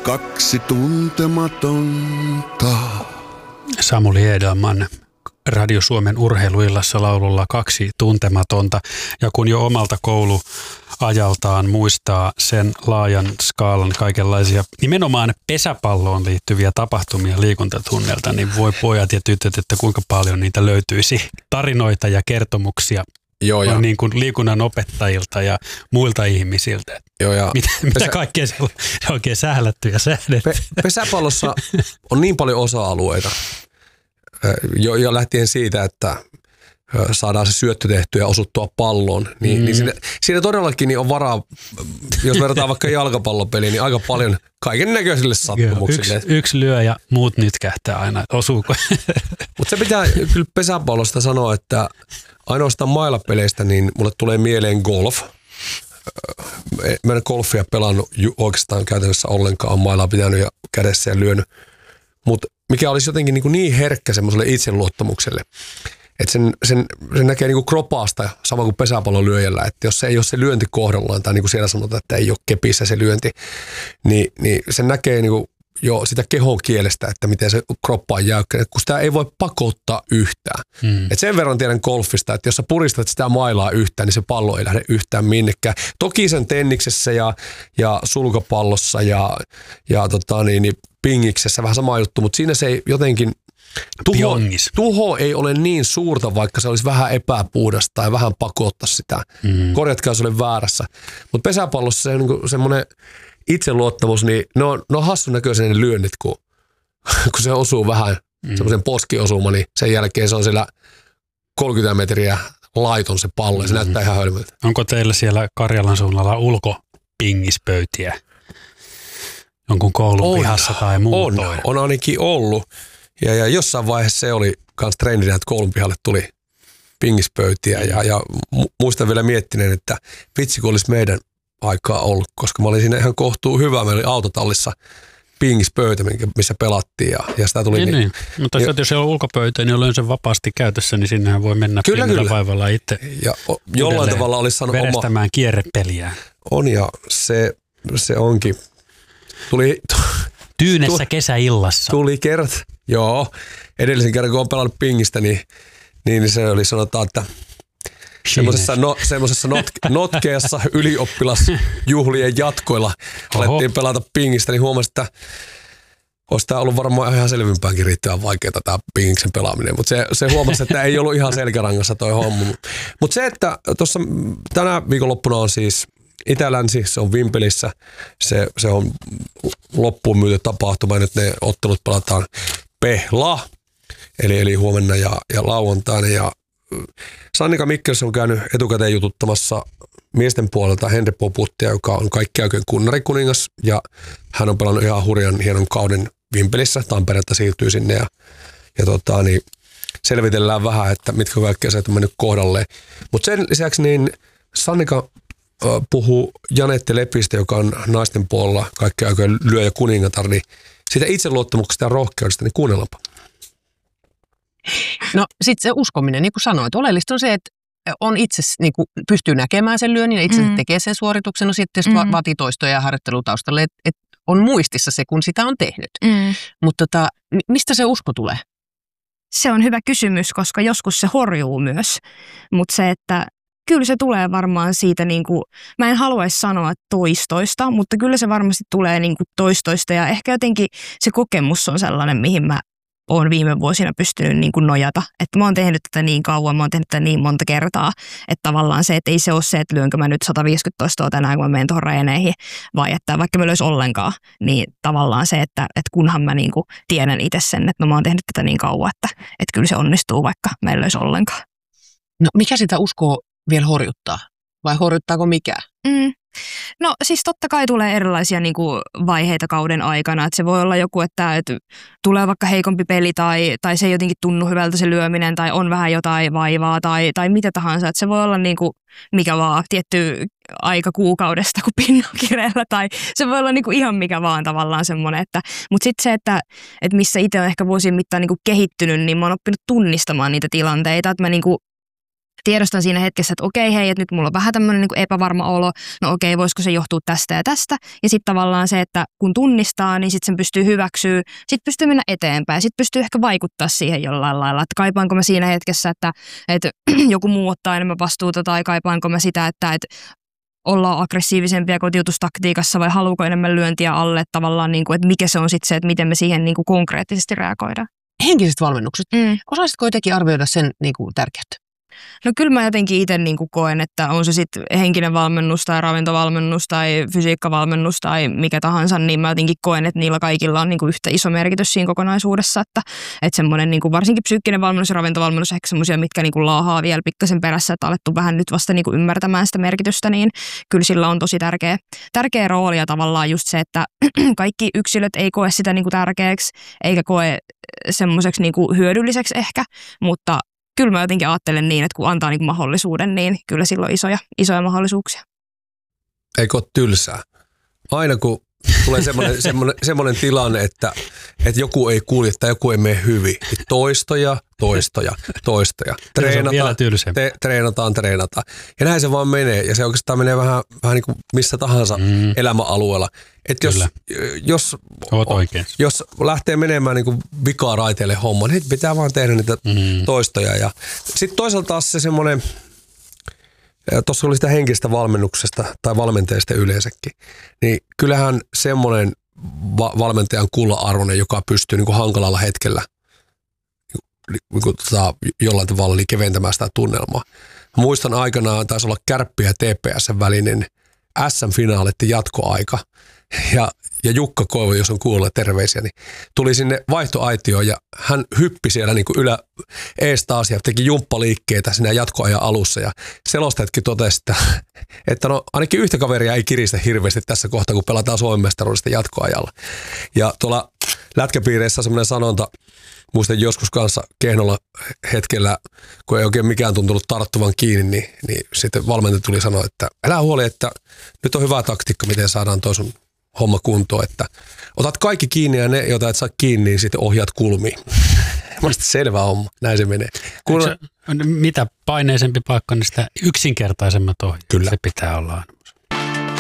kaksi tuntematonta. Samuli Edelman Radio Suomen urheiluillassa laululla Kaksi tuntematonta. Ja kun jo omalta kouluajaltaan muistaa sen laajan skaalan kaikenlaisia nimenomaan pesäpalloon liittyviä tapahtumia liikuntatunnelta, niin voi pojat ja tytöt, että kuinka paljon niitä löytyisi tarinoita ja kertomuksia. Joo, ja niin kuin liikunnan opettajilta ja muilta ihmisiltä. Joo, ja mitä kaikkea siellä on oikein sählätty ja sähdetty. Pesäpallossa on niin paljon osa-alueita. Jo lähtien siitä, että saadaan se syöttö tehtyä ja osuttua palloon. Niin siinä todellakin niin on varaa, jos verrataan vaikka jalkapallopeliin, niin aika paljon kaiken näköisille sattumuksille. Yksi lyö ja muut nytkähtää aina, osuuko. Mutta se pitää kyllä pesäpallosta sanoa, että ainoastaan mailapeleistä niin mulle tulee mieleen golf. Mä en golfia pelannut oikeastaan käytännössä ollenkaan, on mailaa pitänyt ja kädessä ja lyönyt. Mutta mikä olisi jotenkin niin herkkä semmoiselle itseluottamukselle, että sen näkee niin kuin kropaasta sama kuin pesäpallon lyöjällä, että jos se ei ole se lyönti kohdallaan tai niin kuin siellä sanotaan, että ei ole kepissä se lyönti, niin sen näkee niin kuin jo sitä kehon kielestä, että miten se kroppa on jäykkä, kun sitä ei voi pakottaa yhtään. Et sen verran tiedän golfista, että jos sä puristat sitä mailaa yhtään, niin se pallo ei lähde yhtään minnekään. Toki sen tenniksessä ja sulkapallossa ja pingiksessä vähän sama juttu, mutta siinä se ei jotenkin tuho ei ole niin suurta, vaikka se olisi vähän epäpuhdasta tai vähän pakottaa sitä. Korjatkaa, jos olen väärässä. Mutta pesäpallossa se on niin semmoinen itseluottamus, niin ne on hassun näköisiä ne lyönnit, kun se osuu vähän semmoisen poskiosuman, niin sen jälkeen se on siellä 30 metriä laiton se pallo ja se näyttää ihan hölmöltä. Onko teillä siellä Karjalan suunnalla ulkopingispöytiä? Jonkun koulun pihassa tai muutoin? On ainakin ollut. Ja jossain vaiheessa se oli kans trendinä, että koulun pihalle tuli pingispöytiä. Ja muistan vielä miettineen, että vitsi kun olisi meidän aikaa ollut, koska mä olin siinä ihan kohtuu hyvä. Meillä oli autotallissa pingispöytä, missä pelattiin ja sitä tuli niin. Mutta jos ei ole ulkopöytä, niin on yleensä vapaasti käytössä, niin sinnehän voi mennä pienellä vaivalla itse. Ja jollain tavalla olisi saanut verestämään kierrepeliä. On ja se onkin. Tyynessä kesäillassa. Tuli kerta. Joo. Edellisen kerran, kun olen pelannut pingistä, niin se oli sanotaan, että semmoisessa notkeassa ylioppilasjuhlien jatkoilla alettiin pelata pingistä, niin huomasin, että olisi tämä ollut varmaan ihan selvimpäänkin riittävän vaikeaa tämä pingiksen pelaaminen. Mutta se huomasi, että ei ollut ihan selkärangassa toi homma. Mutta se, että tuossa tänä viikonloppuna on siis Itä-Länsi, se on Vimpelissä, se on loppuun myyty tapahtuma ja nyt ne ottelut pelataan eli huomenna ja lauantaina. Ja Sannika Mikkelsen on käynyt etukäteen jututtamassa miesten puolelta Henri Poputtia, joka on kaikki aikojen kunnarikuningas ja hän on pelannut ihan hurjan hienon kauden Vimpelissä. Tampereelta siirtyy sinne ja selvitellään vähän, että mitkä kaikkea se on mennyt kohdalleen. Mutta sen lisäksi niin Sannika puhuu Janette Lepistä, joka on naisten puolella kaikkea aikojen lyöjä kuningatar, niin siitä itseluottamuksesta ja rohkeudesta, niin kuunnellaanpa. No sitten se uskominen, niin kuin sanoit, oleellista on se, että on itse, niin kuin pystyy näkemään sen lyönnin ja itse tekee sen suorituksen, no sitten vaatii toistoja ja harjoittelutaustalle, että on muistissa se, kun sitä on tehnyt. Mutta mistä se usko tulee? Se on hyvä kysymys, koska joskus se horjuu myös, mutta se, että kyllä se tulee varmaan siitä, niin kuin, mä en haluaisi sanoa toistoista, mutta kyllä se varmasti tulee niin kuin toistoista ja ehkä jotenkin se kokemus on sellainen, mihin mä oon viime vuosina pystynyt niin kuin nojata. Että mä oon tehnyt tätä niin kauan, mä oon tehnyt tätä niin monta kertaa, että tavallaan se, että ei se ole se, että lyönkö mä nyt 150 toistoa tänään, kun mä menen tuohon reeneihin, vai että vaikka mä löys ollenkaan, niin tavallaan se, että kunhan mä niin kuin tiedän itse sen, että no mä oon tehnyt tätä niin kauan, että kyllä se onnistuu, vaikka mä en löys ollenkaan. No mikä sitä uskoo vielä horjuttaa? Vai horjuttaako mikään? No siis totta kai tulee erilaisia niin kuin vaiheita kauden aikana. Että se voi olla joku, että tulee vaikka heikompi peli tai se ei jotenkin tunnu hyvältä se lyöminen tai on vähän jotain vaivaa tai mitä tahansa. Että se voi olla niin kuin mikä vaan tietty aika kuukaudesta, kun pinna on kireellä tai se voi olla niin kuin ihan mikä vaan tavallaan semmoinen. Mutta sitten se, että missä itse on ehkä vuosien mittaan niin kuin kehittynyt, niin mä oon oppinut tunnistamaan niitä tilanteita. Että mä niin kuin tiedostan siinä hetkessä, että okei, hei, että nyt mulla on vähän tämmöinen niin kuin epävarma olo, no okei, voisiko se johtua tästä ja tästä, ja sitten tavallaan se, että kun tunnistaa, niin sitten sen pystyy hyväksyä, sitten pystyy mennä eteenpäin, sitten pystyy ehkä vaikuttaa siihen jollain lailla, että kaipaanko mä siinä hetkessä, että joku muu ottaa enemmän vastuuta, tai kaipaanko mä sitä, että ollaan aggressiivisempia kotiutustaktiikassa, vai haluuko enemmän lyöntiä alle, tavallaan, niin kuin, että mikä se on sitten se, että miten me siihen niin kuin konkreettisesti reagoidaan. Henkiset valmennukset. Osaisitko jotenkin arvioida sen niin kuin tärkeyttä? No kyllä mä jotenkin itse niin kuin koen, että on se sitten henkinen valmennus tai ravintovalmennus tai fysiikkavalmennus tai mikä tahansa, niin mä jotenkin koen, että niillä kaikilla on niin kuin yhtä iso merkitys siinä kokonaisuudessa, että semmoinen niin kuin varsinkin psyykkinen valmennus ja ravintovalmennus ehkä semmoisia, mitkä niin kuin laahaa vielä pikkasen perässä, että alettu vähän nyt vasta niin kuin ymmärtämään sitä merkitystä, niin kyllä sillä on tosi tärkeä rooli ja tavallaan just se, että kaikki yksilöt ei koe sitä niin kuin tärkeäksi eikä koe semmoiseksi niin kuin hyödylliseksi ehkä, mutta kyllä mä jotenkin ajattelen niin, että kun antaa niin kuin mahdollisuuden, niin kyllä sillä on isoja mahdollisuuksia. Eikö ole tylsää? Aina kun tulee semmoinen tilanne, että joku ei kulje tai joku ei mene hyvin, niin toistoja. Treenataan. Ja näin se vaan menee. Ja se oikeastaan menee vähän niin kuin missä tahansa elämäalueella. Että jos lähtee menemään niin kuin vikaa raiteille homma, niin pitää vaan tehdä niitä toistoja. Ja sitten toisaalta taas se semmoinen, tuossa oli sitä henkistä valmennuksesta tai valmentajasta yleensäkin, niin kyllähän semmoinen valmentajan kulla-arvoinen, joka pystyy niin kuin hankalalla hetkellä jollain tavalla keventämään sitä tunnelmaa. Muistan aikanaan, taisi olla Kärppiä ja TPS:n välinen SM-finaalitten jatkoaika. Ja Jukka Koivu, jos on kuullut terveisiä, niin tuli sinne vaihtoaitioon ja hän hyppi siellä niin kuin ees taas ja teki jumppaliikkeitä siinä jatkoajan alussa. Ja selostajatkin totesi, että no ainakin yhtä kaveria ei kiristä hirveästi tässä kohtaa, kun pelataan Suomen mestaruudesta jatkoajalla. Ja tuolla lätkäpiireissä on semmoinen sanonta, muistan joskus kanssa Kehnolla hetkellä, kun ei oikein mikään tuntunut tarttuvan kiinni, niin sitten valmentaja tuli sanoa, että älä huoli, että nyt on hyvä taktiikka, miten saadaan toi sun homma kuntoon, että otat kaikki kiinni ja ne, joita et saa kiinni, niin sitten ohjaat kulmiin. Mielestäni selvä homma, näin se menee. Mitä paineisempi paikka, niin sitä yksinkertaisemmat ohjeet. Kyllä. Se pitää olla.